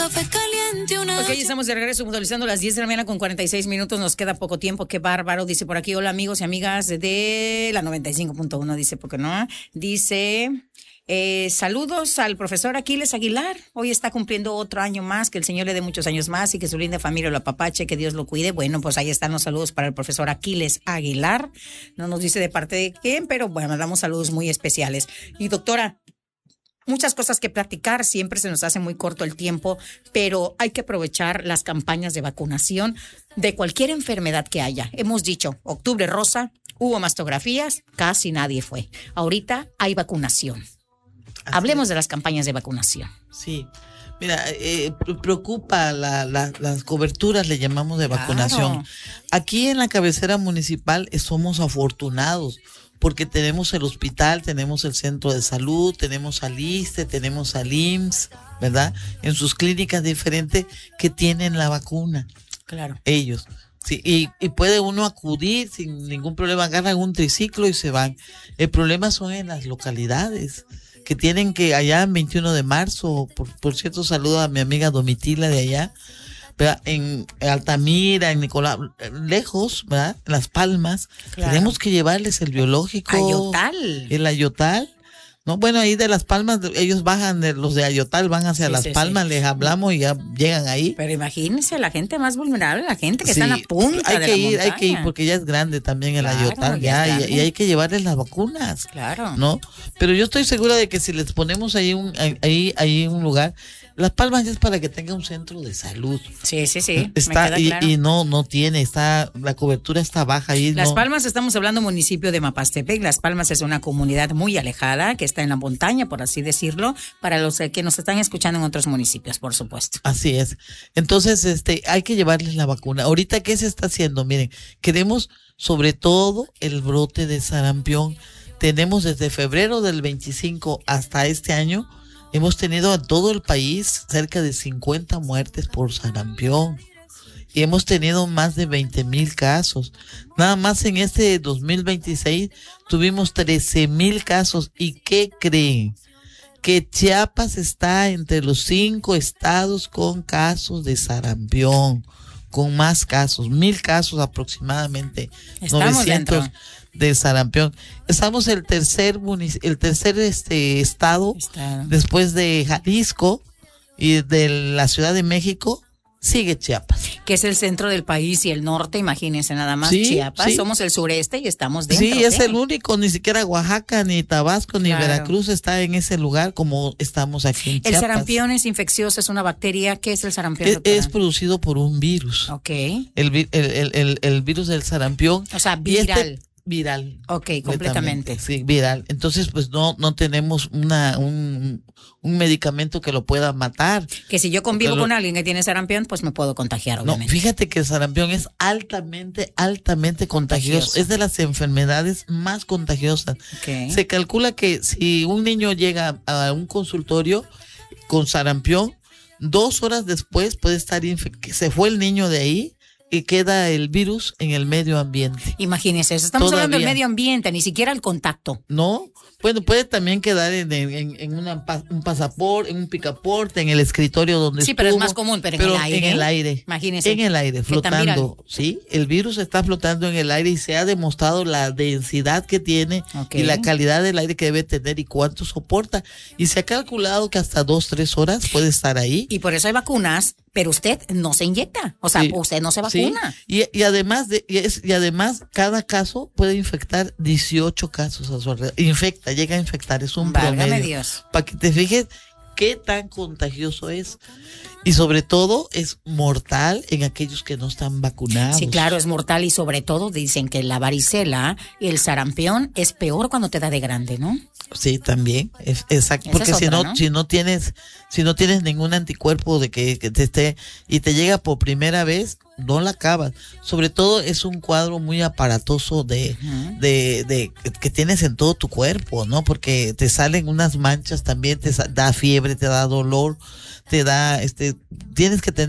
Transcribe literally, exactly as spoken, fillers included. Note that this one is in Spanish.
café caliente, una... Ok, estamos de regreso, puntualizando las diez de la mañana con cuarenta y seis minutos. Nos queda poco tiempo. Qué bárbaro. Dice por aquí, hola amigos y amigas de la noventa y cinco punto uno. Dice, ¿por qué no? Dice... Eh, saludos al profesor Aquiles Aguilar. Hoy está cumpliendo otro año más. Que el Señor le dé muchos años más y que su linda familia lo apapache, que Dios lo cuide. Bueno, pues ahí están los saludos para el profesor Aquiles Aguilar. No nos dice de parte de quién, pero bueno, mandamos saludos muy especiales. Y doctora, muchas cosas que platicar, siempre se nos hace muy corto el tiempo, pero hay que aprovechar las campañas de vacunación de cualquier enfermedad que haya. Hemos dicho, octubre rosa, hubo mastografías, casi nadie fue. Ahorita hay vacunación. Así Hablemos es. de las campañas de vacunación. Sí, mira, eh, preocupa la, la, las coberturas, le llamamos de vacunación. Claro. Aquí en la cabecera municipal somos afortunados porque tenemos el hospital, tenemos el centro de salud, tenemos al ISSSTE, tenemos al I M S S, ¿verdad? En sus clínicas diferentes que tienen la vacuna. Claro. Ellos. Sí, y, y puede uno acudir sin ningún problema, agarran un triciclo y se van. El problema son en las localidades que tienen que allá en veintiuno de marzo, por, por cierto, saludo a mi amiga Domitila de allá, ¿verdad? En Altamira, en Nicolás, lejos, ¿verdad? En Las Palmas, claro. Tenemos que llevarles el biológico. Ayotal. El Ayotal. No, bueno, ahí de Las Palmas, ellos bajan, de los de Ayotal van hacia sí, Las sí, Palmas, sí. Les hablamos y ya llegan ahí. Pero imagínense, la gente más vulnerable, la gente que sí, está en la punta hay de que la ir, montaña. Hay que ir, porque ya es grande también el claro, Ayotal, ya, ya y, y hay que llevarles las vacunas. Claro. ¿No? Pero yo estoy segura de que si les ponemos ahí un, ahí, ahí un lugar, Las Palmas ya es para que tenga un centro de salud. Sí, sí, sí. Está, me queda y, claro. y no, no tiene, está, la cobertura está baja ahí. Las no. Palmas, estamos hablando municipio de Mapastepec. Las Palmas es una comunidad muy alejada, que está en la montaña, por así decirlo, para los que nos están escuchando en otros municipios, por supuesto. Así es. Entonces, este, hay que llevarles la vacuna. Ahorita, ¿qué se está haciendo? Miren, queremos sobre todo el brote de sarampión. Tenemos desde febrero del veinticinco hasta este año, hemos tenido en todo el país cerca de cincuenta muertes por sarampión y hemos tenido más de veinte mil casos. Nada más en este dos mil veintiséis tuvimos trece mil casos. ¿Y qué creen? Que Chiapas está entre los cinco estados con casos de sarampión, con más casos, mil casos aproximadamente. Estamos novecientos dentro de sarampión. Estamos el tercer munic- el tercer este estado, estado después de Jalisco y de la Ciudad de México, sigue Chiapas. Que es el centro del país y el norte, imagínense nada más, sí, Chiapas. Sí. Somos el sureste y estamos dentro. Sí, es ¿qué? El único, ni siquiera Oaxaca, ni Tabasco, ni claro. Veracruz está en ese lugar como estamos aquí en Chiapas. El sarampión es infeccioso, es una bacteria. ¿Qué es el sarampión? Es, es producido por un virus. Ok. El, el, el, el, el virus del sarampión. O sea, viral. Este, viral. Ok, completamente. Sí, viral. Entonces, pues no no tenemos una un, un medicamento que lo pueda matar. Que si yo convivo lo, con alguien que tiene sarampión, pues me puedo contagiar, obviamente. No, fíjate que el sarampión es altamente, altamente contagioso. contagioso. Es de las enfermedades más contagiosas. Okay. Se calcula que si un niño llega a un consultorio con sarampión, dos horas después puede estar infectado. Se fue el niño de ahí y queda el virus en el medio ambiente. Imagínense, estamos Todavía. hablando del medio ambiente, ni siquiera el contacto. No, bueno, puede también quedar en, en, en una, un pasaporte, en un picaporte, en el escritorio donde sí, estuvo. Sí, pero es más común, pero, pero en el aire. en el aire. Imagínense. En el aire, flotando. Sí, el virus está flotando en el aire y se ha demostrado la densidad que tiene okay. y la calidad del aire que debe tener y cuánto soporta. Y se ha calculado que hasta dos, tres horas puede estar ahí. Y por eso hay vacunas, pero usted no se inyecta. O sea, sí. usted no se vacuna. Sí. Y, y además de, y, es, y además, cada caso puede infectar dieciocho casos a su alrededor. Infecta, llega a infectar, es un Válgame promedio. Dios. Para que te fijes qué tan contagioso es. Y sobre todo es mortal en aquellos que no están vacunados. Sí, claro, es mortal y sobre todo dicen que la varicela y el sarampión es peor cuando te da de grande, ¿no? Sí, también, es, exacto, porque es otra, si no, ¿no? si no tienes, si no tienes ningún anticuerpo de que, que te esté y te llega por primera vez, no la acabas. Sobre todo es un cuadro muy aparatoso de, uh-huh. de, de, de que tienes en todo tu cuerpo, ¿no? Porque te salen unas manchas también, te da fiebre, te da dolor, te da, este, tienes que tener